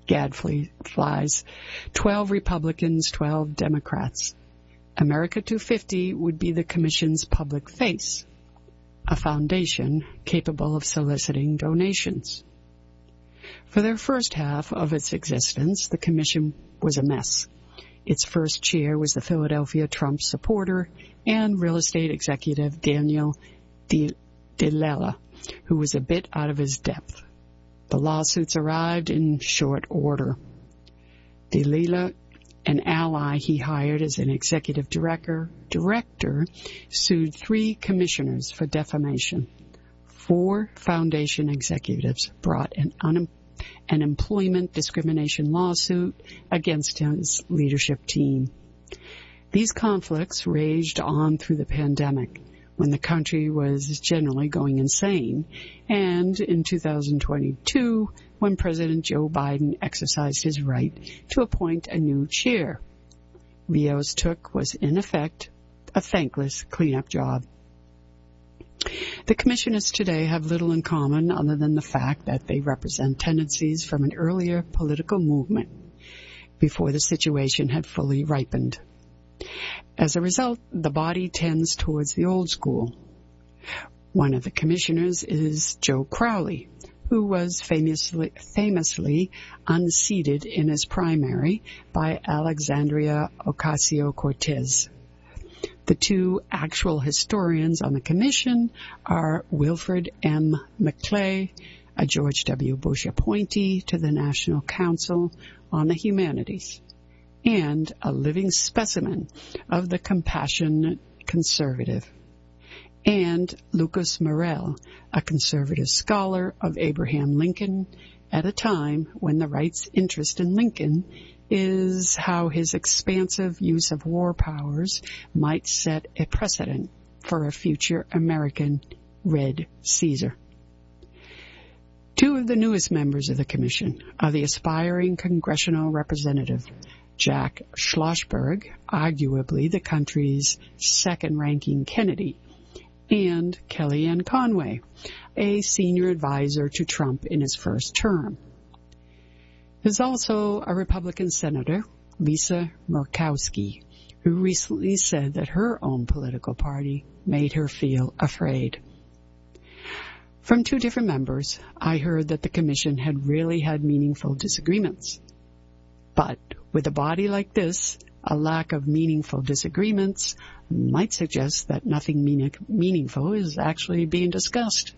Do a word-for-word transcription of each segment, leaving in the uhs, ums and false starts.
gadflies, twelve Republicans, twelve Democrats. America two fifty would be the Commission's public face, a foundation capable of soliciting donations. For their first half of its existence, the Commission was a mess. Its first chair was the Philadelphia Trump supporter and real estate executive Daniel DeLella, who was a bit out of his depth. The lawsuits arrived in short order. DeLella, an ally he hired as an executive director, director, sued three commissioners for defamation. Four foundation executives brought an unemployment an employment discrimination lawsuit against his leadership team. These conflicts raged on through the pandemic, when the country was generally going insane, and in two thousand twenty-two, when President Joe Biden exercised his right to appoint a new chair. Rios took was, in effect, a thankless cleanup job. The commissioners today have little in common other than the fact that they represent tendencies from an earlier political movement before the situation had fully ripened. As a result, the body tends towards the old school. One of the commissioners is Joe Crowley, who was famously, famously unseated in his primary by Alexandria Ocasio-Cortez. The two actual historians on the commission are Wilfred M. McClay, a George W. Bush appointee to the National Council on the Humanities, and a living specimen of the compassionate conservative, and Lucas Morel, a conservative scholar of Abraham Lincoln at a time when the right's interest in Lincoln is how his expansive use of war powers might set a precedent for a future American Red Caesar. Two of the newest members of the commission are the aspiring congressional representative, Jack Schlossberg, arguably the country's second-ranking Kennedy, and Kellyanne Conway, a senior advisor to Trump in his first term. There's also a Republican Senator, Lisa Murkowski, who recently said that her own political party made her feel afraid. From two different members, I heard that the commission had really had meaningful disagreements. But with a body like this, a lack of meaningful disagreements might suggest that nothing meaning, meaningful is actually being discussed.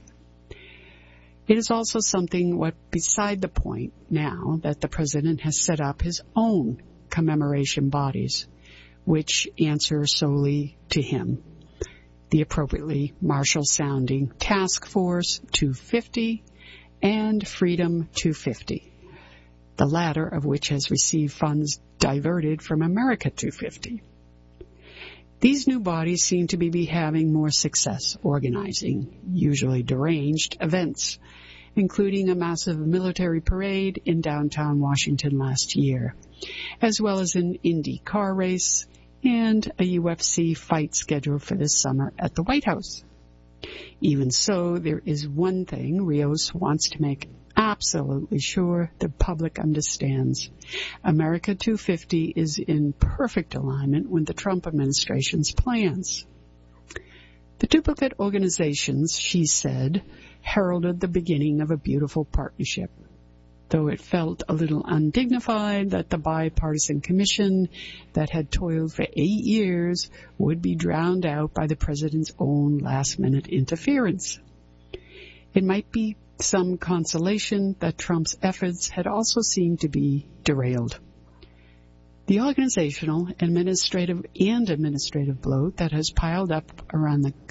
It is also something what beside the point now that the president has set up his own commemoration bodies, which answer solely to him. The appropriately martial-sounding Task Force two fifty and Freedom two fifty, the latter of which has received funds diverted from America two fifty. These new bodies seem to be having more success organizing, usually deranged, events, including a massive military parade in downtown Washington last year, as well as an Indy car race and a U F C fight scheduled for this summer at the White House. Even so, there is one thing Rios wants to make absolutely sure the public understands. America two fifty is in perfect alignment with the Trump administration's plans. The duplicate organizations, she said, heralded the beginning of a beautiful partnership, though it felt a little undignified that the bipartisan commission that had toiled for eight years would be drowned out by the president's own last-minute interference. It might be some consolation that Trump's efforts had also seemed to be derailed. The organizational, administrative, and administrative bloat that has piled up around the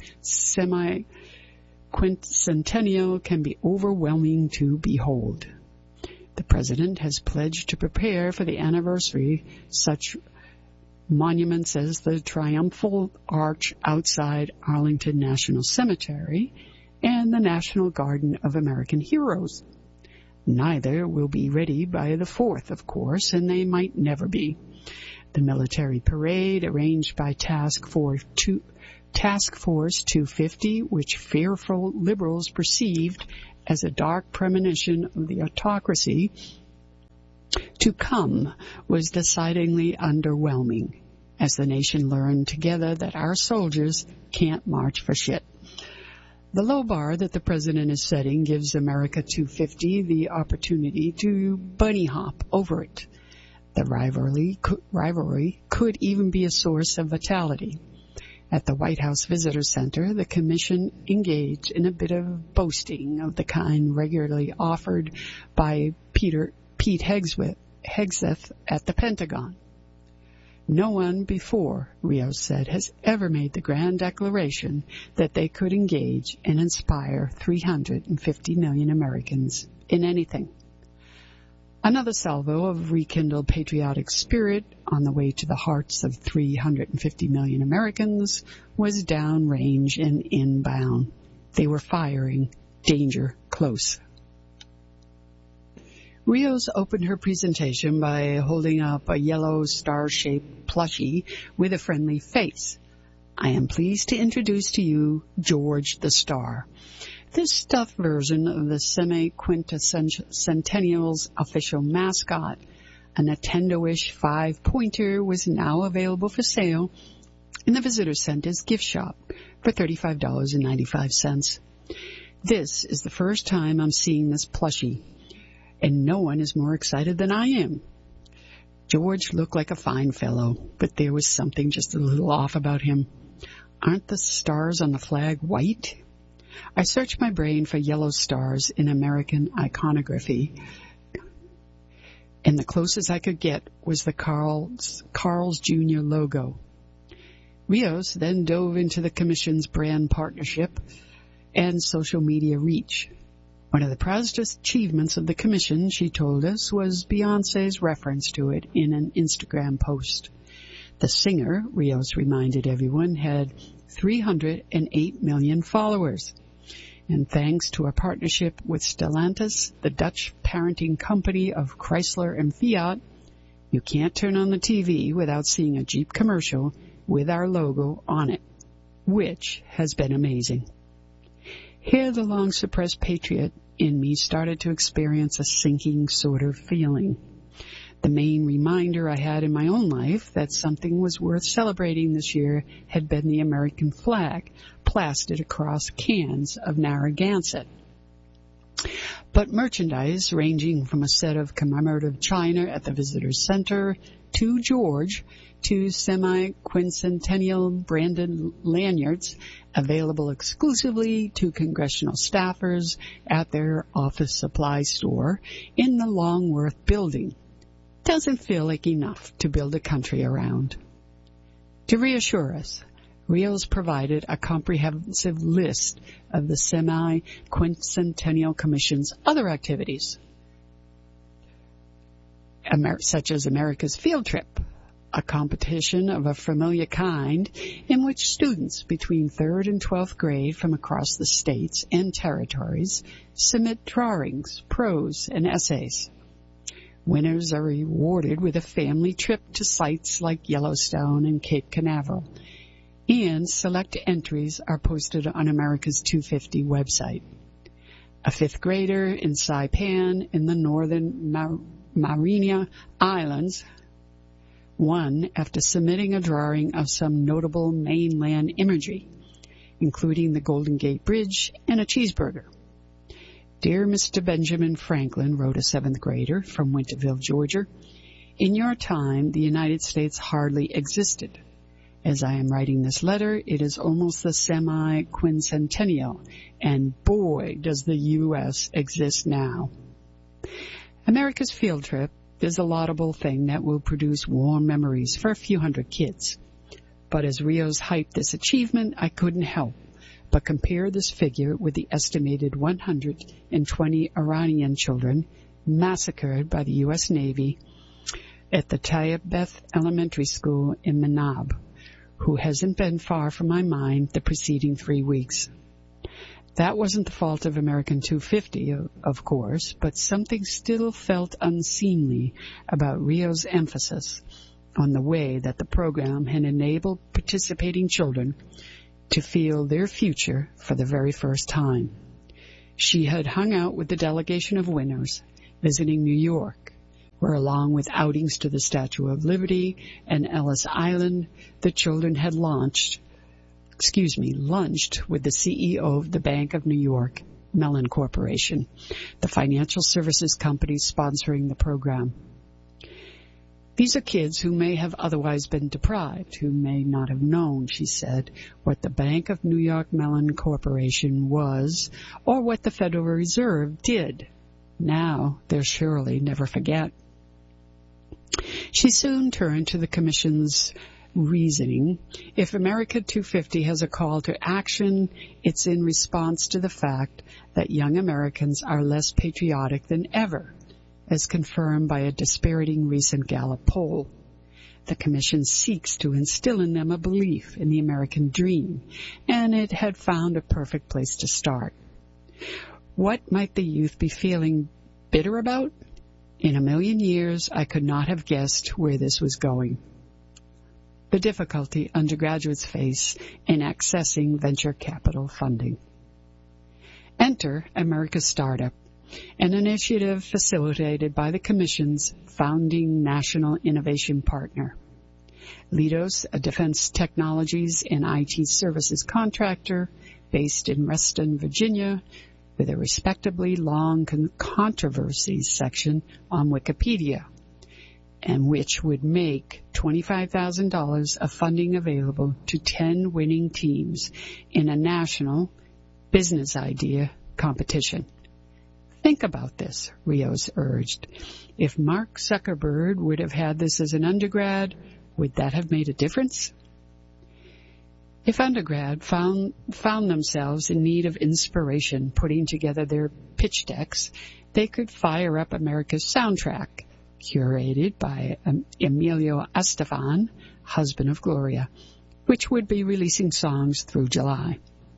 semi-quincentennial can be overwhelming to behold. The president has pledged to prepare for the anniversary such monuments as the Triumphal Arch outside Arlington National Cemetery and the National Garden of American Heroes. Neither will be ready by the fourth, of course, and they might never be. The military parade, arranged by Task Force two, Task Force two fifty, which fearful liberals perceived as a dark premonition of the autocracy To come was decidedly underwhelming, as the nation learned together that our soldiers can't march for shit. The low bar that the president is setting gives America two fifty the opportunity to bunny hop over it. The rivalry, rivalry could even be a source of vitality. At the White House Visitor Center, the commission engaged in a bit of boasting of the kind regularly offered by Peter, Pete Hegseth, Hegseth at the Pentagon. No one before, Rios said, has ever made the grand declaration that they could engage and inspire three hundred fifty million Americans in anything. Another salvo of rekindled patriotic spirit on the way to the hearts of three hundred fifty million Americans was downrange and inbound. They were firing. Danger close. Rios opened her presentation by holding up a yellow star-shaped plushie with a friendly face. I am pleased to introduce to you George the Star. This stuffed version of the semi-quintennial's official mascot, a Nintendo-ish five-pointer, was now available for sale in the Visitor Center's gift shop for thirty-five dollars and ninety-five cents. This is the first time I'm seeing this plushie, and no one is more excited than I am. George looked like a fine fellow, but there was something just a little off about him. Aren't the stars on the flag white? I searched my brain for yellow stars in American iconography, and the closest I could get was the Carl's, Carl's Junior logo. Rios then dove into the Commission's brand partnership and social media reach. One of the proudest achievements of the Commission, she told us, was Beyoncé's reference to it in an Instagram post. The singer, Rios reminded everyone, had three hundred eight million followers. And thanks to a partnership with Stellantis, the Dutch parenting company of Chrysler and Fiat, you can't turn on the T V without seeing a Jeep commercial with our logo on it, which has been amazing. Here the long-suppressed patriot in me started to experience a sinking sort of feeling. The main reminder I had in my own life that something was worth celebrating this year had been the American flag plastered across cans of Narragansett. But merchandise ranging from a set of commemorative china at the Visitor Center to George to semi-quincentennial branded lanyards available exclusively to congressional staffers at their office supply store in the Longworth building doesn't feel like enough to build a country around. To reassure us, Rios provided a comprehensive list of the Semi-Quincentennial Commission's other activities, Amer- such as America's Field Trip, a competition of a familiar kind in which students between third and twelfth grade from across the states and territories submit drawings, prose, and essays. Winners are rewarded with a family trip to sites like Yellowstone and Cape Canaveral, and select entries are posted on America's two fifty website. A fifth grader in Saipan in the northern Mar- Mariana Islands won after submitting a drawing of some notable mainland imagery, including the Golden Gate Bridge and a cheeseburger. Dear Mister Benjamin Franklin, wrote a seventh grader from Winterville, Georgia, in your time, the United States hardly existed. As I am writing this letter, it is almost the semi-quincentennial, and boy, does the U S exist now. America's Field Trip is a laudable thing that will produce warm memories for a few hundred kids. But as Rios hyped this achievement, I couldn't help but compare this figure with the estimated one hundred twenty Iranian children massacred by the U S Navy at the Tayyip Beth Elementary School in Manab, who hasn't been far from my mind the preceding three weeks. That wasn't the fault of American two fifty, of course, but something still felt unseemly about Rios' emphasis on the way that the program had enabled participating children to feel their future for the very first time. She had hung out with the delegation of winners visiting New York where along with outings to the Statue of Liberty and Ellis Island, the children had launched, excuse me, lunched with the C E O of the Bank of New York, Mellon Corporation, the financial services company sponsoring the program. These are kids who may have otherwise been deprived, who may not have known, she said, what the Bank of New York Mellon Corporation was or what the Federal Reserve did. Now they'll surely never forget. She soon turned to the Commission's reasoning. If America two fifty has a call to action, it's in response to the fact that young Americans are less patriotic than ever, as confirmed by a dispiriting recent Gallup poll. The Commission seeks to instill in them a belief in the American dream, and it had found a perfect place to start. What might the youth be feeling bitter about? In a million years, I could not have guessed where this was going. The difficulty undergraduates face in accessing venture capital funding. Enter America's Startup, an initiative facilitated by the Commission's founding national innovation partner. Leidos, a defense technologies and I T services contractor based in Reston, Virginia, with a respectably long con- controversies section on Wikipedia, and which would make twenty-five thousand dollars of funding available to ten winning teams in a national business idea competition. Think about this, Rios urged. If Mark Zuckerberg would have had this as an undergrad, would that have made a difference? If undergrad found, found themselves in need of inspiration putting together their pitch decks, they could fire up America's Soundtrack, curated by um, Emilio Estefan, husband of Gloria, which would be releasing songs through July.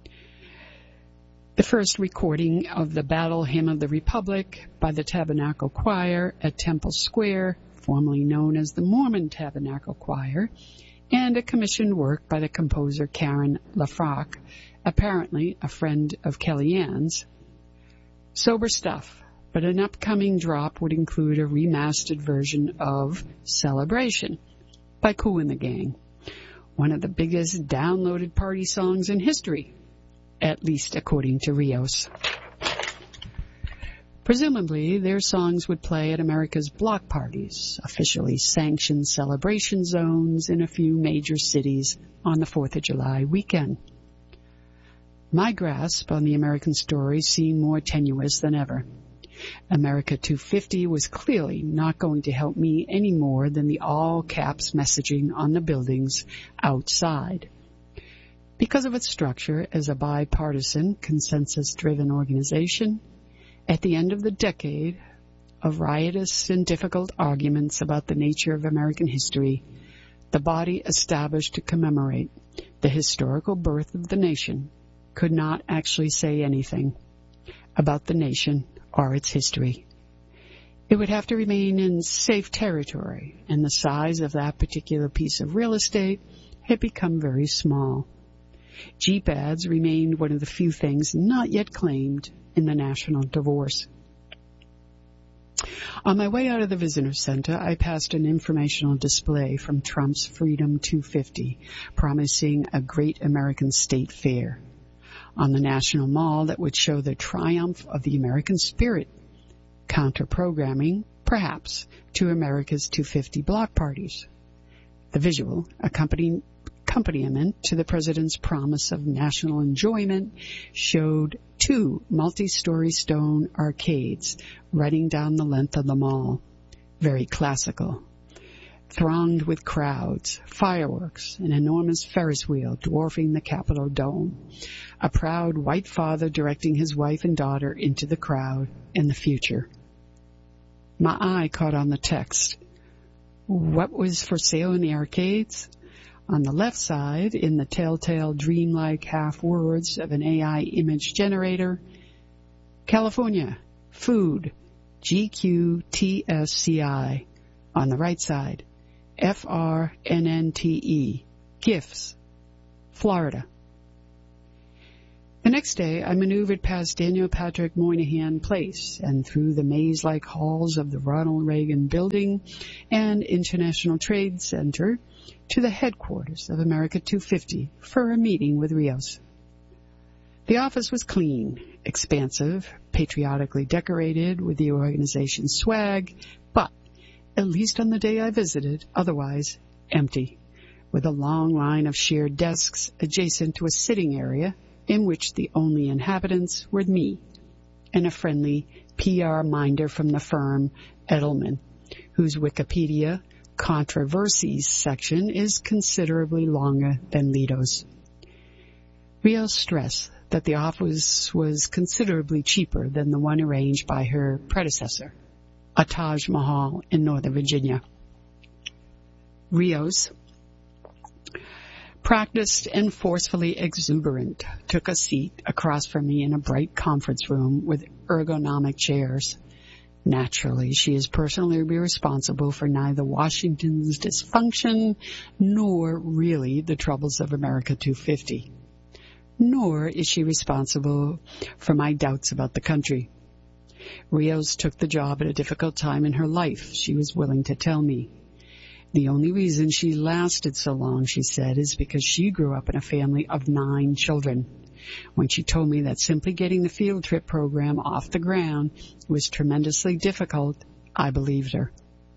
The first recording of the Battle Hymn of the Republic by the Tabernacle Choir at Temple Square, formerly known as the Mormon Tabernacle Choir, and a commissioned work by the composer Karen LaFrock, apparently a friend of Kellyanne's. Sober stuff, but an upcoming drop would include a remastered version of Celebration by Kool and the Gang, one of the biggest downloaded party songs in history, at least according to Rios. Presumably, their songs would play at America's block parties, officially sanctioned celebration zones in a few major cities on the fourth of July weekend. My grasp on the American story seemed more tenuous than ever. America two fifty was clearly not going to help me any more than the all-caps messaging on the buildings outside. Because of its structure as a bipartisan, consensus-driven organization, at the end of the decade of riotous and difficult arguments about the nature of American history, the body established to commemorate the historical birth of the nation could not actually say anything about the nation or its history. It would have to remain in safe territory, and the size of that particular piece of real estate had become very small. Jeep ads remained one of the few things not yet claimed in the national divorce. On my way out of the visitor center, I passed an informational display from Trump's Freedom two fifty, promising a great American state fair on the National Mall that would show the triumph of the American spirit, counter-programming, perhaps, to America's two fifty block parties. The visual accompanying accompaniment to the president's promise of national enjoyment showed two multi-story stone arcades running down the length of the mall, very classical, thronged with crowds, fireworks, an enormous Ferris wheel dwarfing the Capitol dome, a proud white father directing his wife and daughter into the crowd and the future. My eye caught on the text. What was for sale in the arcades? On the left side, in the telltale dreamlike half words of an A I image generator, California, food, G Q T S C I. On the right side, F R N N T E, gifts, Florida. The next day, I maneuvered past Daniel Patrick Moynihan Place and through the maze-like halls of the Ronald Reagan Building and International Trade Center to the headquarters of America two fifty for a meeting with Rios. The office was clean, expansive, patriotically decorated with the organization's swag, but, at least on the day I visited, otherwise empty, with a long line of shared desks adjacent to a sitting area in which the only inhabitants were me and a friendly P R minder from the firm Edelman, whose Wikipedia controversies section is considerably longer than Leto's. Rios stressed that the office was considerably cheaper than the one arranged by her predecessor, a Taj Mahal in Northern Virginia. Rios, practiced and forcefully exuberant, took a seat across from me in a bright conference room with ergonomic chairs. Naturally, she is personally responsible for neither Washington's dysfunction nor really the troubles of America two fifty. Nor is she responsible for my doubts about the country. Rios took the job at a difficult time in her life, she was willing to tell me. The only reason she lasted so long, she said, is because she grew up in a family of nine children. When she told me that simply getting the field trip program off the ground was tremendously difficult, I believed her.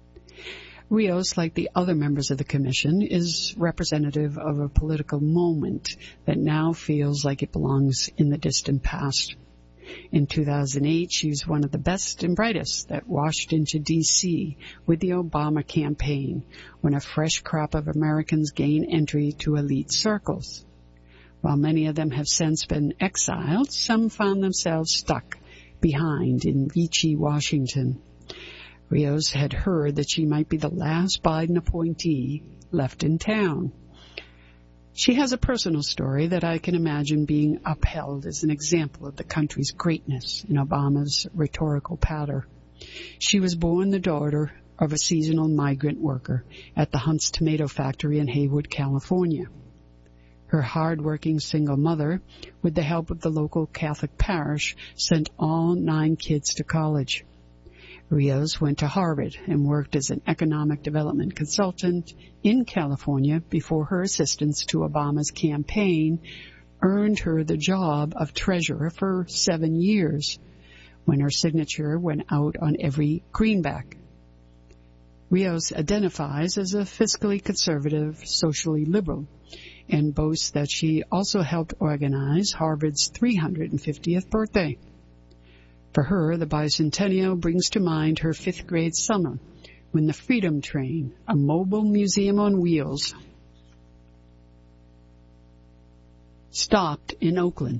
Rios, like the other members of the commission, is representative of a political moment that now feels like it belongs in the distant past. In two thousand eight, she was one of the best and brightest that washed into D C with the Obama campaign when a fresh crop of Americans gained entry to elite circles. While many of them have since been exiled, some found themselves stuck behind in Vichy, Washington. Rios had heard that she might be the last Biden appointee left in town. She has a personal story that I can imagine being upheld as an example of the country's greatness in Obama's rhetorical patter. She was born the daughter of a seasonal migrant worker at the Hunt's Tomato Factory in Haywood, California. Her hard-working single mother, with the help of the local Catholic parish, sent all nine kids to college. Rios went to Harvard and worked as an economic development consultant in California before her assistance to Obama's campaign earned her the job of treasurer for seven years, when her signature went out on every greenback. Rios identifies as a fiscally conservative, socially liberal, and boasts that she also helped organize Harvard's three hundred fiftieth birthday. For her, the bicentennial brings to mind her fifth grade summer when the Freedom Train, a mobile museum on wheels, stopped in Oakland.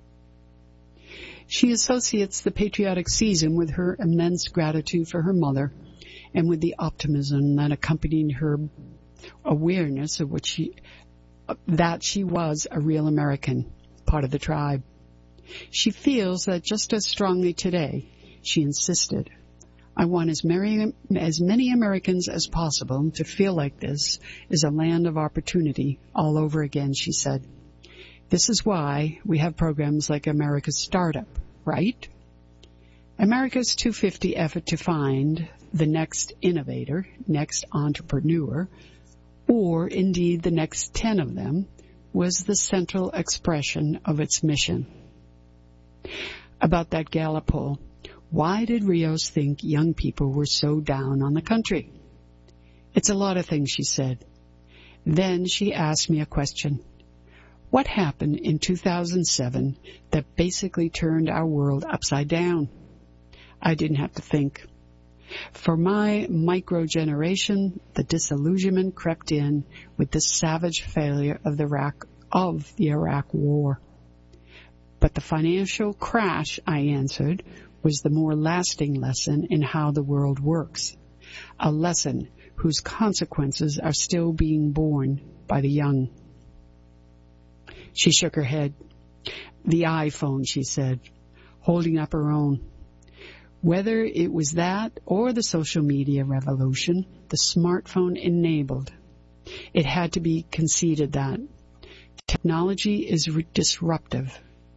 She associates the patriotic season with her immense gratitude for her mother and with the optimism that accompanied her awareness of what she, that she was a real American, part of the tribe. She feels that just as strongly today, she insisted, I want as many, as many Americans as possible to feel like this is a land of opportunity all over again, she said. This is why we have programs like America's Startup, right? America's two fifty effort to find the next innovator, next entrepreneur, or indeed the next ten of them, was the central expression of its mission. About that Gallup poll, why did Rios think young people were so down on the country? It's a lot of things, she said. Then she asked me a question. What happened in two thousand seven that basically turned our world upside down? I didn't have to think. For my micro-generation, the disillusionment crept in with the savage failure of the Iraq, of the Iraq War. But the financial crash, I answered, was the more lasting lesson in how the world works, a lesson whose consequences are still being borne by the young. She shook her head. The iPhone, she said, holding up her own. Whether it was that or the social media revolution, the smartphone enabled. It had to be conceded that technology is re- disruptive,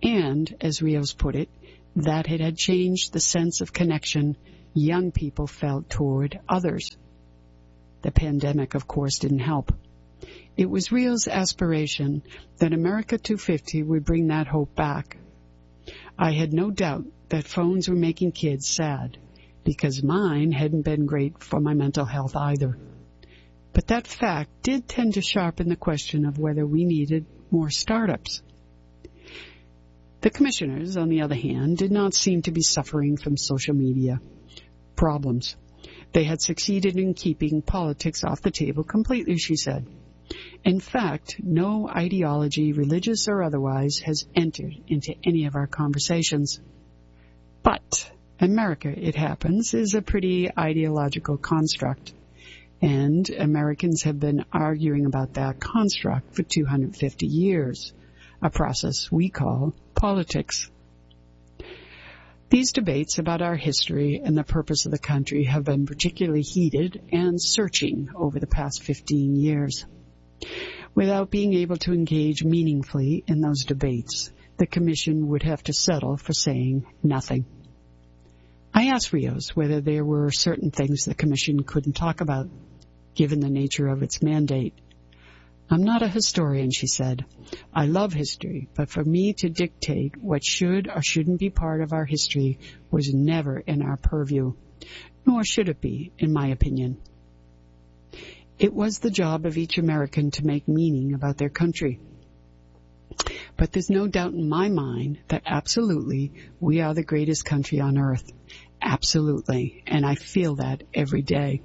and, as Rios put it, that it had changed the sense of connection young people felt toward others. The pandemic, of course, didn't help. It was Rios' aspiration that America two fifty would bring that hope back. I had no doubt that phones were making kids sad, because mine hadn't been great for my mental health either. But that fact did tend to sharpen the question of whether we needed more startups. The commissioners, on the other hand, did not seem to be suffering from social media problems. They had succeeded in keeping politics off the table completely, she said. In fact, no ideology, religious or otherwise, has entered into any of our conversations. But America, it happens, is a pretty ideological construct, and Americans have been arguing about that construct for two hundred fifty years, a process we call politics. These debates about our history and the purpose of the country have been particularly heated and searching over the past fifteen years. Without being able to engage meaningfully in those debates, the Commission would have to settle for saying nothing. I asked Rios whether there were certain things the Commission couldn't talk about, given the nature of its mandate. I'm not a historian, she said. I love history, but for me to dictate what should or shouldn't be part of our history was never in our purview, nor should it be, in my opinion. It was the job of each American to make meaning about their country. But there's no doubt in my mind that absolutely we are the greatest country on earth. Absolutely. And I feel that every day.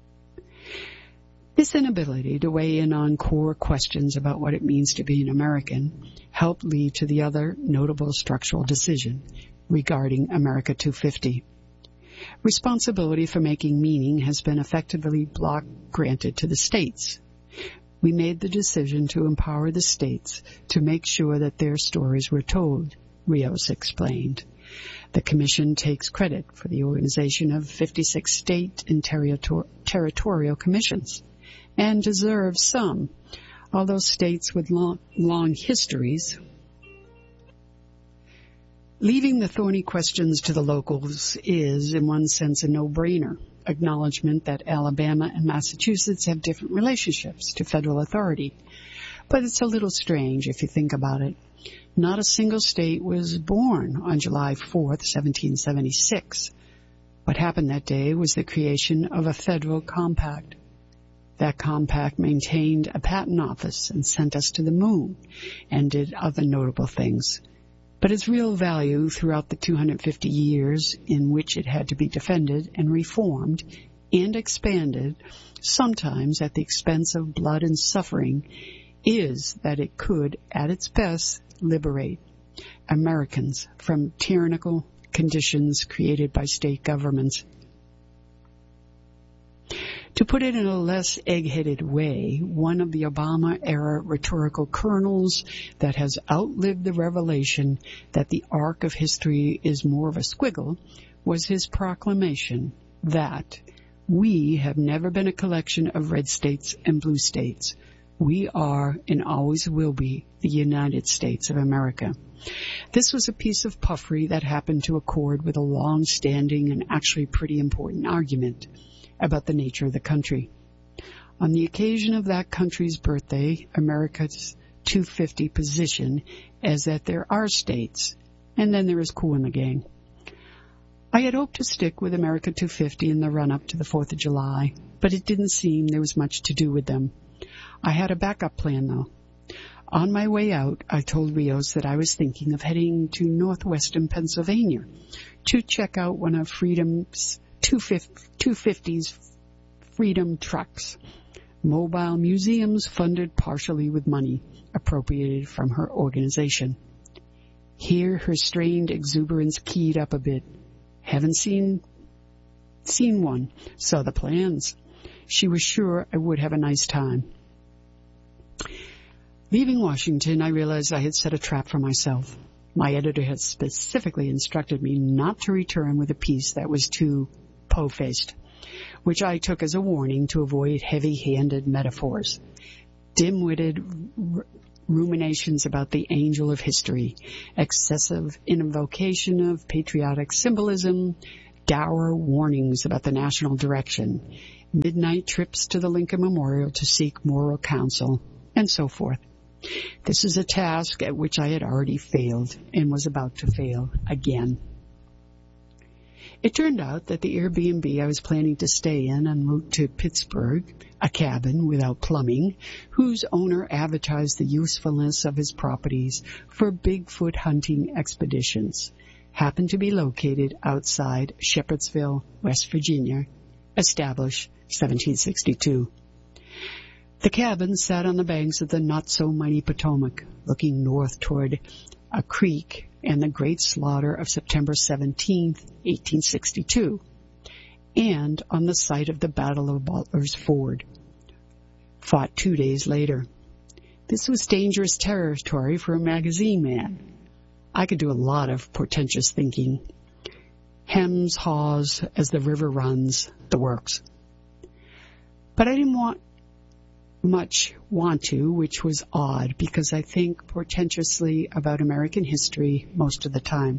This inability to weigh in on core questions about what it means to be an American helped lead to the other notable structural decision regarding America two fifty. Responsibility for making meaning has been effectively block granted to the states. We made the decision to empower the states to make sure that their stories were told, Rios explained. The Commission takes credit for the organization of fifty-six state and territor- territorial commissions, and deserves some, although states with long, long histories. Leaving the thorny questions to the locals is, in one sense, a no-brainer. Acknowledgement that Alabama and Massachusetts have different relationships to federal authority. But it's a little strange if you think about it. Not a single state was born on July fourth, seventeen seventy-six. What happened that day was the creation of a federal compact. That compact maintained a patent office and sent us to the moon and did other notable things. But its real value throughout the two hundred fifty years in which it had to be defended and reformed and expanded, sometimes at the expense of blood and suffering, is that it could, at its best, liberate Americans from tyrannical conditions created by state governments. To put it in a less egg-headed way, one of the Obama-era rhetorical kernels that has outlived the revelation that the arc of history is more of a squiggle was his proclamation that we have never been a collection of red states and blue states. We are and always will be the United States of America. This was a piece of puffery that happened to accord with a long-standing and actually pretty important argument about the nature of the country. On the occasion of that country's birthday, America's two hundred fifty position is that there are states, and then there is Kool in the Gang. I had hoped to stick with America two hundred fifty in the run-up to the fourth of July, but it didn't seem there was much to do with them. I had a backup plan, though. On my way out, I told Rios that I was thinking of heading to northwestern Pennsylvania to check out one of Freedom's two hundred fifty's Freedom trucks, mobile museums funded partially with money appropriated from her organization. Here her strained exuberance keyed up a bit. Haven't seen seen one, saw the plans. She was sure I would have a nice time. Leaving Washington, I realized I had set a trap for myself. My editor had specifically instructed me not to return with a piece that was too po-faced, which I took as a warning to avoid heavy-handed metaphors. Dim-witted, r- ruminations about the angel of history, excessive invocation of patriotic symbolism, dour warnings about the national direction, midnight trips to the Lincoln Memorial to seek moral counsel, and so forth. This is a task at which I had already failed and was about to fail again. It turned out that the Airbnb I was planning to stay in en route to Pittsburgh, a cabin without plumbing, whose owner advertised the usefulness of his properties for Bigfoot hunting expeditions, happened to be located outside Shepherdsville, West Virginia, established seventeen sixty-two. The cabin sat on the banks of the not-so-mighty Potomac, looking north toward a creek and the great slaughter of September seventeenth, eighteen sixty-two, and on the site of the Battle of Butler's Ford, fought two days later. This was dangerous territory for a magazine man. I could do a lot of portentous thinking. Hems, haws, as the river runs, the works. But I didn't want much want to, which was odd, because I think portentously about American history most of the time.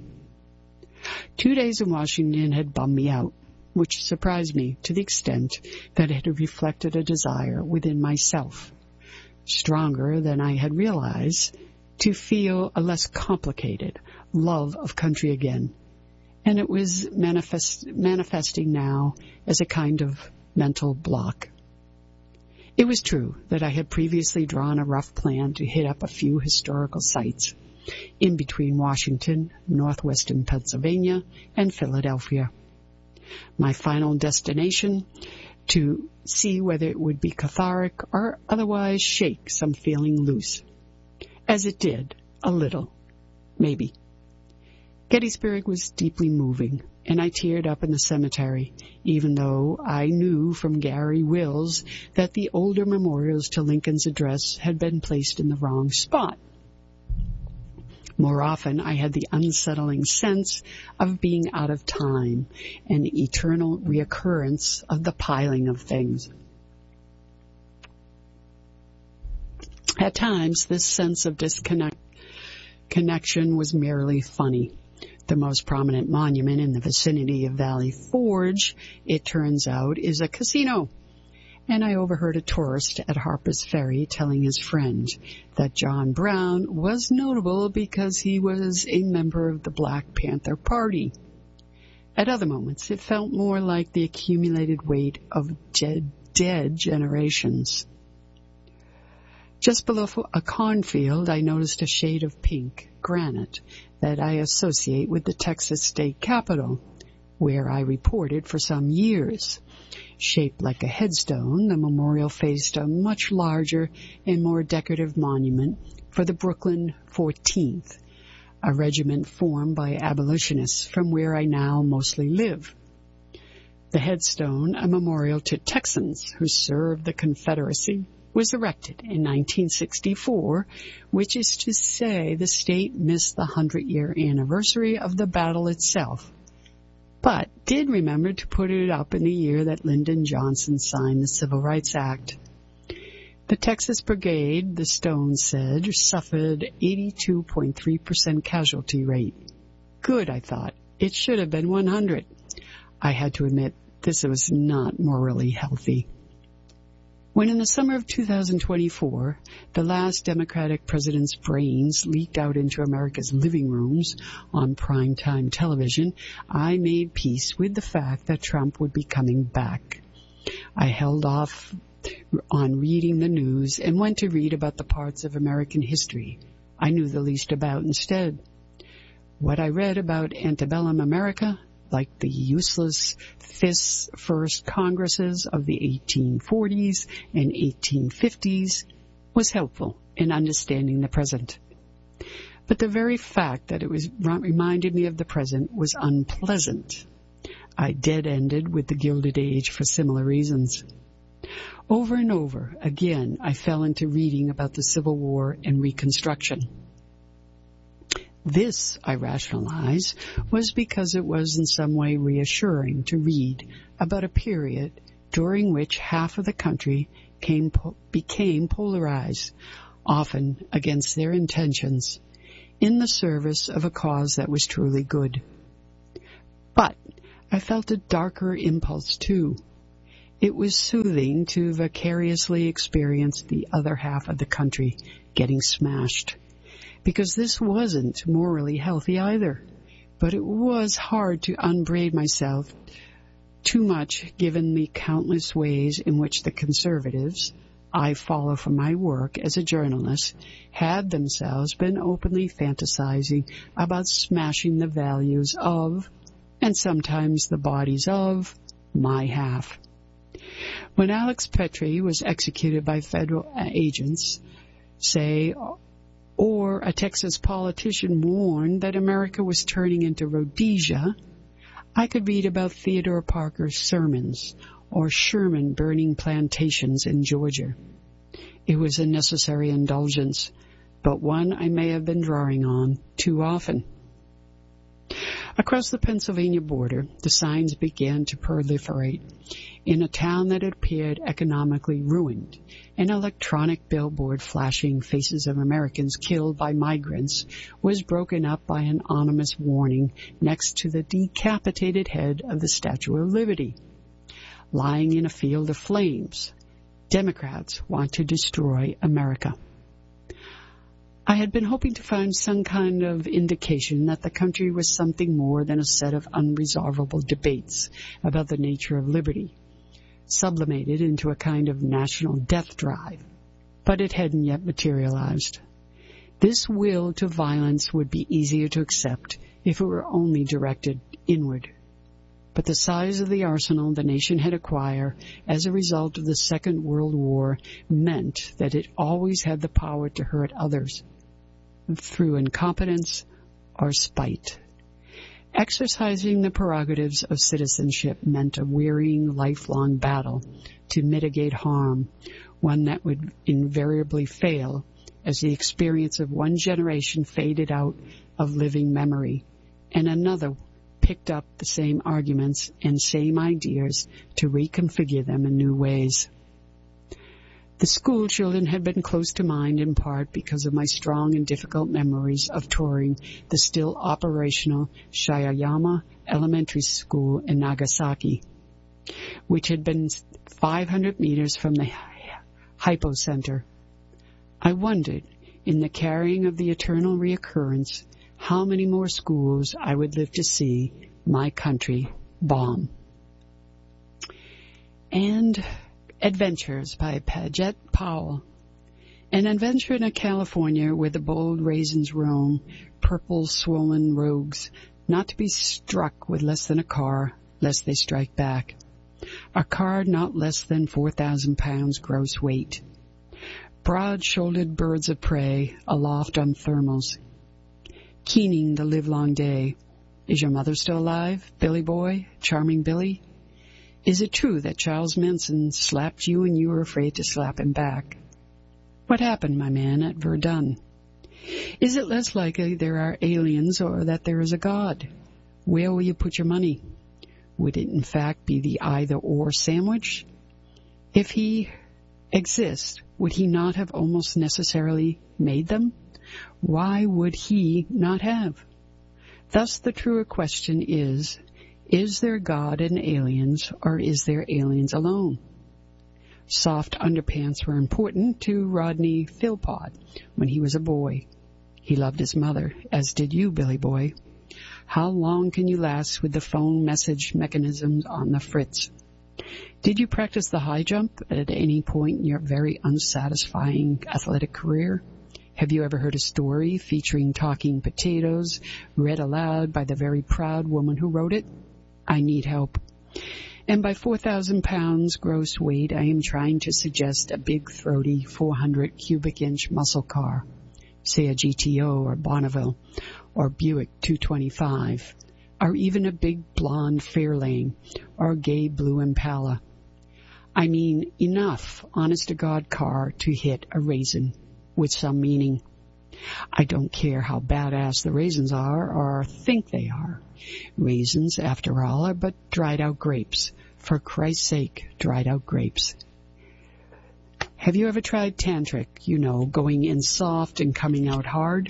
Two days in Washington had bummed me out, which surprised me to the extent that it had reflected a desire within myself, stronger than I had realized, to feel a less complicated love of country again, and it was manifest, manifesting now as a kind of mental block. It was true that I had previously drawn a rough plan to hit up a few historical sites in between Washington, northwestern Pennsylvania, and Philadelphia. My final destination, to see whether it would be cathartic or otherwise shake some feeling loose. As it did, a little, maybe. Gettysburg was deeply moving, and I teared up in the cemetery, even though I knew from Gary Wills that the older memorials to Lincoln's address had been placed in the wrong spot. More often, I had the unsettling sense of being out of time, an eternal reoccurrence of the piling of things. At times, this sense of disconnect connection was merely funny. The most prominent monument in the vicinity of Valley Forge, it turns out, is a casino. And I overheard a tourist at Harper's Ferry telling his friend that John Brown was notable because he was a member of the Black Panther Party. At other moments, it felt more like the accumulated weight of dead, dead generations. Just below a cornfield, I noticed a shade of pink granite that I associate with the Texas State Capitol, where I reported for some years. Shaped like a headstone, the memorial faced a much larger and more decorative monument for the Brooklyn fourteenth, a regiment formed by abolitionists from where I now mostly live. The headstone, a memorial to Texans who served the Confederacy, was erected in nineteen sixty-four, which is to say the state missed the hundred-year anniversary of the battle itself, but did remember to put it up in the year that Lyndon Johnson signed the Civil Rights Act. The Texas Brigade, the Stone said, suffered eighty-two point three percent casualty rate. Good, I thought. It should have been one hundred. I had to admit this was not morally healthy. When in the summer of two thousand twenty-four, the last Democratic president's brains leaked out into America's living rooms on primetime television, I made peace with the fact that Trump would be coming back. I held off on reading the news and went to read about the parts of American history I knew the least about instead. What I read about antebellum America, like the useless fist-first Congresses of the eighteen forties and eighteen fifties, was helpful in understanding the present. But the very fact that it was reminded me of the present was unpleasant. I dead-ended with the Gilded Age for similar reasons. Over and over, again, I fell into reading about the Civil War and Reconstruction. This, I rationalize, was because it was in some way reassuring to read about a period during which half of the country came, became polarized often against their intentions, in the service of a cause that was truly good. But I felt a darker impulse too. It was soothing to vicariously experience the other half of the country getting smashed, because this wasn't morally healthy either. But it was hard to unbraid myself too much given the countless ways in which the conservatives I follow for my work as a journalist had themselves been openly fantasizing about smashing the values of, and sometimes the bodies of, my half. When Alex Petrie was executed by federal agents, say, or a Texas politician warned that America was turning into Rhodesia, I could read about Theodore Parker's sermons or Sherman burning plantations in Georgia. It was a necessary indulgence, but one I may have been drawing on too often. Across the Pennsylvania border, the signs began to proliferate. In a town that appeared economically ruined, an electronic billboard flashing faces of Americans killed by migrants was broken up by an ominous warning next to the decapitated head of the Statue of Liberty. Lying in a field of flames, Democrats want to destroy America. I had been hoping to find some kind of indication that the country was something more than a set of unresolvable debates about the nature of liberty, sublimated into a kind of national death drive, but it hadn't yet materialized. This will to violence would be easier to accept if it were only directed inward. But the size of the arsenal the nation had acquired as a result of the Second World War meant that it always had the power to hurt others through incompetence or spite. Exercising the prerogatives of citizenship meant a wearying, lifelong battle to mitigate harm, one that would invariably fail as the experience of one generation faded out of living memory, and another picked up the same arguments and same ideas to reconfigure them in new ways. The school children had been close to mind in part because of my strong and difficult memories of touring the still operational Shirayama Elementary School in Nagasaki, which had been five hundred meters from the hypocenter. I wondered, in the carrying of the eternal reoccurrence, how many more schools I would live to see my country bomb. And Adventures by Paget Powell. An adventure in a California where the bold raisins roam, purple swollen rogues, not to be struck with less than a car, lest they strike back. A car not less than four thousand pounds gross weight. Broad-shouldered birds of prey, aloft on thermals, keening the livelong day. Is your mother still alive, Billy boy, charming Billy? Is it true that Charles Manson slapped you and you were afraid to slap him back? What happened, my man, at Verdun? Is it less likely there are aliens or that there is a God? Where will you put your money? Would it in fact be the either-or sandwich? If he exists, would he not have almost necessarily made them? Why would he not have? Thus the truer question is, is there God and aliens, or is there aliens alone? Soft underpants were important to Rodney Philpott when he was a boy. He loved his mother, as did you, Billy boy. How long can you last with the phone message mechanisms on the fritz? Did you practice the high jump at any point in your very unsatisfying athletic career? Have you ever heard a story featuring talking potatoes read aloud by the very proud woman who wrote it? I need help. And by four thousand pounds gross weight, I am trying to suggest a big, throaty, four hundred cubic inch muscle car, say a G T O or Bonneville or Buick two twenty-five, or even a big blonde Fairlane or a gay blue Impala. I mean, enough honest-to-God car to hit a raisin with some meaning. I don't care how badass the raisins are or think they are. Raisins, after all, are but dried-out grapes. For Christ's sake, dried-out grapes. Have you ever tried tantric, you know, going in soft and coming out hard?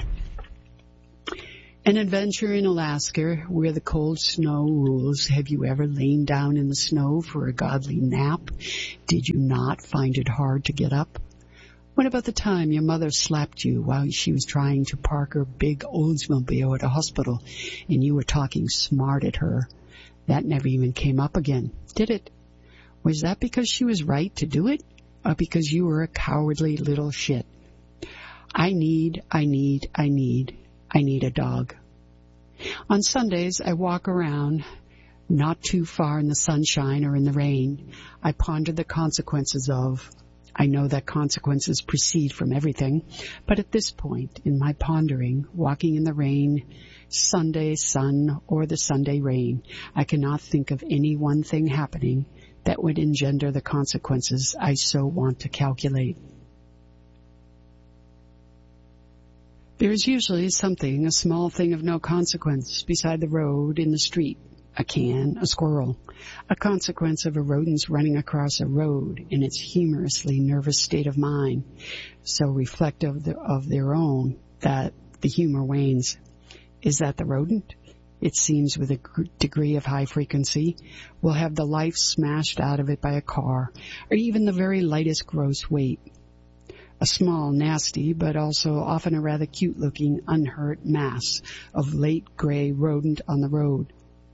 An adventure in Alaska where the cold snow rules. Have you ever lain down in the snow for a godly nap? Did you not find it hard to get up? What about the time your mother slapped you while she was trying to park her big Oldsmobile at a hospital and you were talking smart at her? That never even came up again, did it? Was that because she was right to do it, or because you were a cowardly little shit? I need, I need, I need, I need a dog. On Sundays, I walk around, not too far in the sunshine or in the rain. I ponder the consequences of... I know that consequences proceed from everything, but at this point in my pondering, walking in the rain, Sunday sun or the Sunday rain, I cannot think of any one thing happening that would engender the consequences I so want to calculate. There is usually something, a small thing of no consequence, beside the road, in the street. A can, a squirrel, a consequence of a rodent's running across a road in its humorously nervous state of mind, so reflective of, the, of their own that the humor wanes. Is that the rodent? It seems with a g- degree of high frequency, will have the life smashed out of it by a car, or even the very lightest gross weight. A small, nasty, but also often a rather cute-looking, unhurt mass of late gray rodent on the road.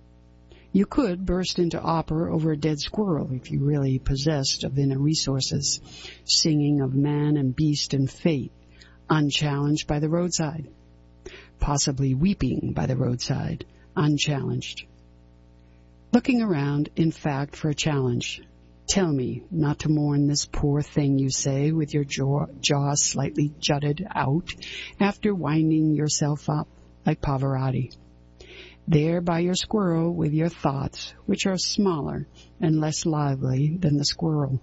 You could burst into opera over a dead squirrel if you really possessed of inner resources, singing of man and beast and fate, unchallenged by the roadside, possibly weeping by the roadside, unchallenged. Looking around, in fact, for a challenge. Tell me not to mourn this poor thing, you say, with your jaw, jaw slightly jutted out after winding yourself up like Pavarotti. There by your squirrel with your thoughts, which are smaller and less lively than the squirrel.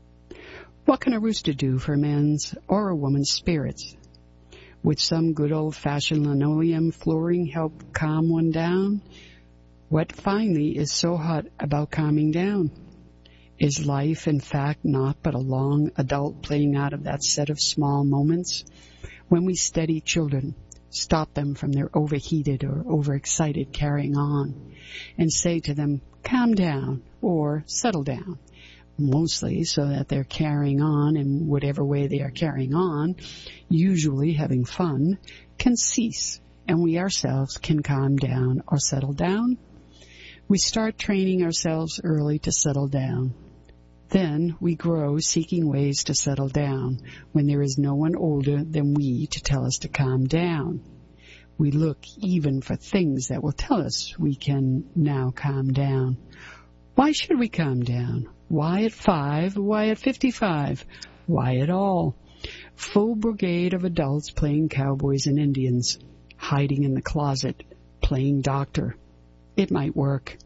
What can a rooster do for a man's or a woman's spirits? Would some good old-fashioned linoleum flooring help calm one down? What finally is so hot about calming down? Is life, in fact, not but a long adult playing out of that set of small moments when we steady children, stop them from their overheated or overexcited carrying on, and say to them, calm down or settle down, mostly so that their carrying on in whatever way they are carrying on, usually having fun, can cease, and we ourselves can calm down or settle down? We start training ourselves early to settle down. Then we grow seeking ways to settle down when there is no one older than we to tell us to calm down. We look even for things that will tell us we can now calm down. Why should we calm down? Why at five? Why at fifty-five? Why at all? Full brigade of adults playing cowboys and Indians, hiding in the closet, playing doctor. It might work.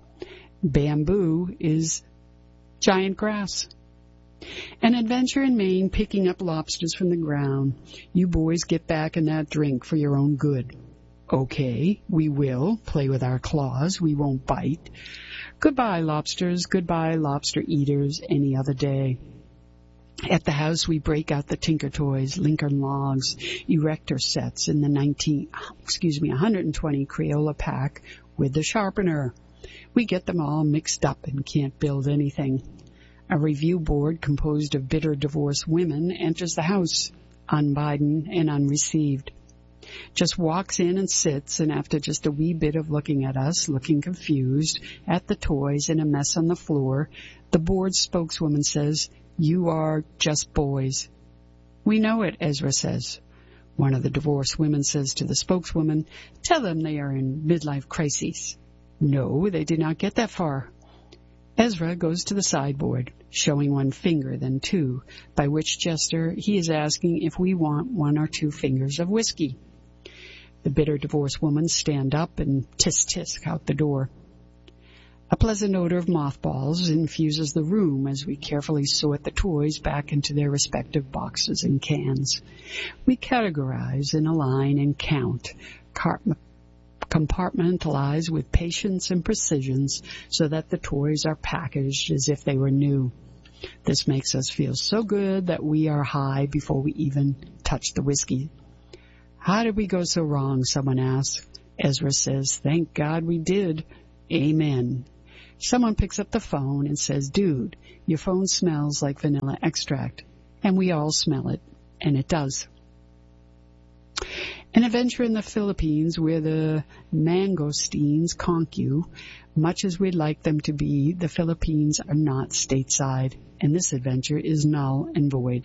Bamboo is giant grass. An adventure in Maine picking up lobsters from the ground. You boys get back in that drink for your own good. Okay, we will play with our claws. We won't bite. Goodbye, lobsters. Goodbye, lobster eaters, any other day. At the house, we break out the Tinker Toys, Lincoln Logs, Erector sets in the nineteen, excuse me, one hundred twenty Crayola pack with the sharpener. We get them all mixed up and can't build anything. A review board composed of bitter divorced women enters the house, unbidden and unreceived. Just walks in and sits, and after just a wee bit of looking at us, looking confused, at the toys and a mess on the floor, the board spokeswoman says, "You are just boys." "We know it," Ezra says. One of the divorced women says to the spokeswoman, "Tell them they are in midlife crises." No, they did not get that far. Ezra goes to the sideboard, showing one finger, then two, by which gesture he is asking if we want one or two fingers of whiskey. The bitter divorced woman stand up and tisk-tisk out the door. A pleasant odor of mothballs infuses the room as we carefully sort the toys back into their respective boxes and cans. We categorize in a line and count, compartmentalize with patience and precision so that the toys are packaged as if they were new. This makes us feel so good that we are high before we even touch the whiskey. How did we go so wrong, someone asks. Ezra says, thank God we did. Amen. Someone picks up the phone and says, dude, your phone smells like vanilla extract. And we all smell it, and it does. An adventure in the Philippines where the mangosteens conk you. Much as we'd like them to be, the Philippines are not stateside, and this adventure is null and void.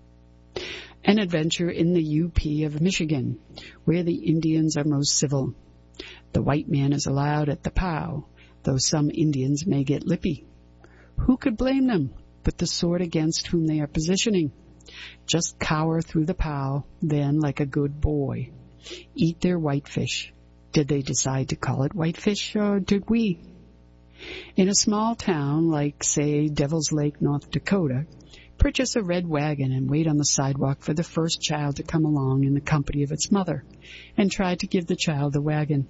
An adventure in the U P of Michigan, where the Indians are most civil. The white man is allowed at the POW, though some Indians may get lippy. Who could blame them but the sort against whom they are positioning? Just cower through the POW, then, like a good boy, eat their whitefish. Did they decide to call it whitefish, or did we? In a small town like, say, Devil's Lake, North Dakota, purchase a red wagon and wait on the sidewalk for the first child to come along in the company of its mother, and try to give the child the wagon.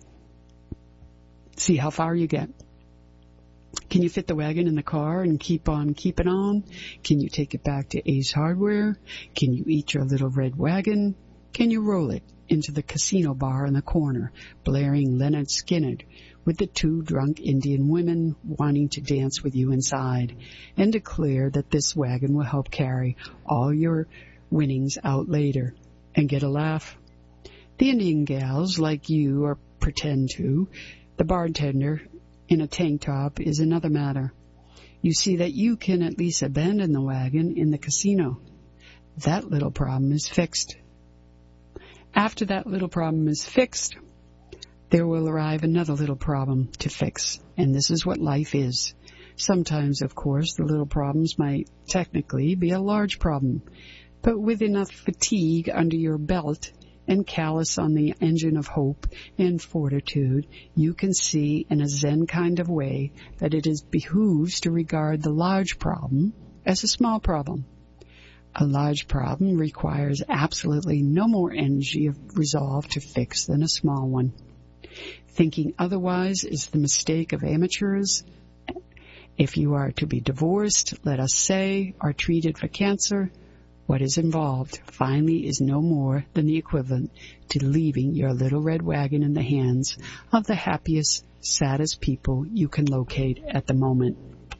See how far you get. Can you fit the wagon in the car and keep on keeping on? Can you take it back to Ace Hardware? Can you eat your little red wagon? Can you roll it into the casino bar in the corner, blaring Leonard Skinner with the two drunk Indian women wanting to dance with you inside, and declare that this wagon will help carry all your winnings out later and get a laugh? The Indian gals like you, or pretend to. The bartender in a tank top is another matter. You see that you can at least abandon the wagon in the casino. That little problem is fixed. After that little problem is fixed, there will arrive another little problem to fix, and this is what life is. Sometimes, of course, the little problems might technically be a large problem, but with enough fatigue under your belt and callous on the engine of hope and fortitude, you can see in a Zen kind of way that it is behooves to regard the large problem as a small problem. A large problem requires absolutely no more energy of resolve to fix than a small one. Thinking otherwise is the mistake of amateurs. If you are to be divorced, let us say, or treated for cancer, what is involved finally is no more than the equivalent to leaving your little red wagon in the hands of the happiest, saddest people you can locate at the moment.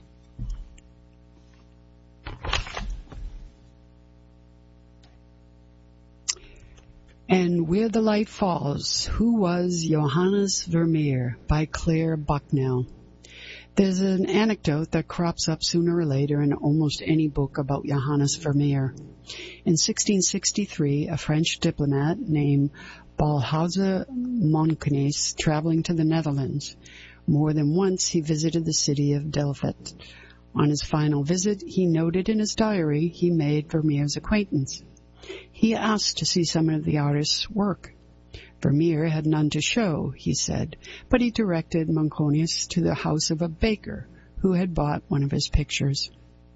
And Where the Light Falls, Who Was Johannes Vermeer by Claire Bucknell. There's an anecdote that crops up sooner or later in almost any book about Johannes Vermeer. In sixteen sixty-three, a French diplomat named Balthazar Monconis traveling to the Netherlands. More than once he visited the city of Delft. On his final visit, he noted in his diary he made Vermeer's acquaintance. He asked to see some of the artist's work. Vermeer had none to show, he said, but he directed Monconis to the house of a baker who had bought one of his pictures.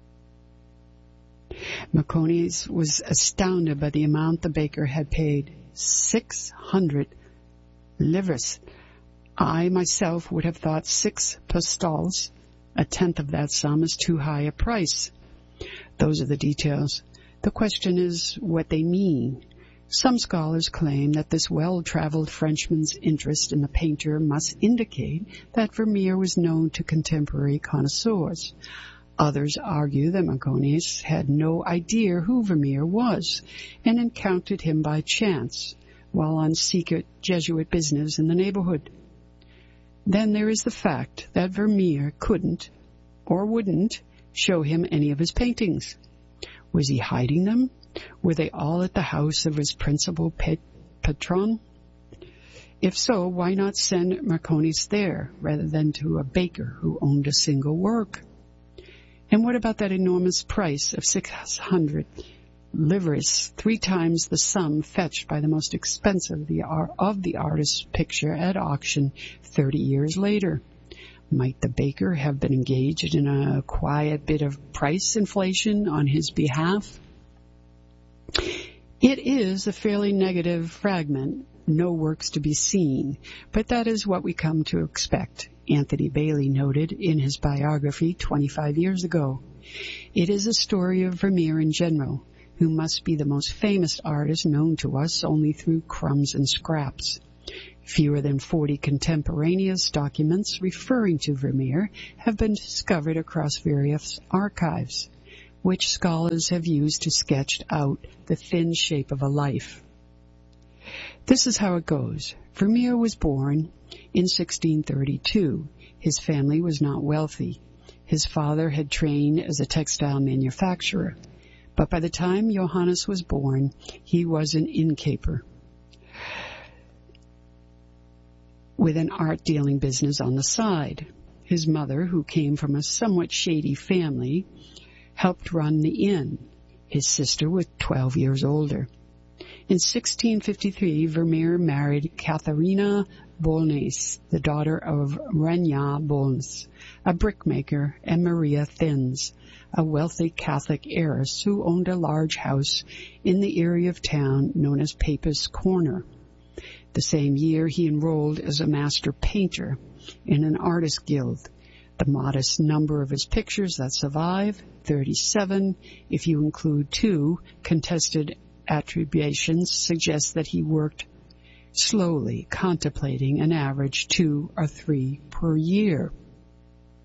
Monconis was astounded by the amount the baker had paid, six hundred livres. I myself would have thought six pistoles, a tenth of that sum, is too high a price. Those are the details. The question is what they mean. Some scholars claim that this well-traveled Frenchman's interest in the painter must indicate that Vermeer was known to contemporary connoisseurs. Others argue that Monconis had no idea who Vermeer was and encountered him by chance while on secret Jesuit business in the neighborhood. Then there is the fact that Vermeer couldn't or wouldn't show him any of his paintings. Was he hiding them? Were they all at the house of his principal pet- patron? If so, why not send Monconis there rather than to a baker who owned a single work? And what about that enormous price of six hundred livres, three times the sum fetched by the most expensive of the, of the artist's picture at auction thirty years later? Might the baker have been engaged in a quiet bit of price inflation on his behalf? It is a fairly negative fragment, no works to be seen, but that is what we come to expect, Anthony Bailey noted in his biography twenty-five years ago. It is a story of Vermeer in general, who must be the most famous artist known to us only through crumbs and scraps. Fewer than forty contemporaneous documents referring to Vermeer have been discovered across various archives, which scholars have used to sketch out the thin shape of a life. This is how it goes. Vermeer was born in sixteen thirty-two. His family was not wealthy. His father had trained as a textile manufacturer, but by the time Johannes was born, he was an innkeeper with an art-dealing business on the side. His mother, who came from a somewhat shady family, helped run the inn. His sister was twelve years older. In sixteen fifty-three, Vermeer married Katharina Bolnes, the daughter of Renya Bolnes, a brickmaker, and Maria Thins, a wealthy Catholic heiress who owned a large house in the area of town known as Papist Corner. The same year, he enrolled as a master painter in an artist guild. The modest number of his pictures that survive, thirty-seven, if you include two contested attributions, suggests that he worked slowly, contemplating an average two or three per year.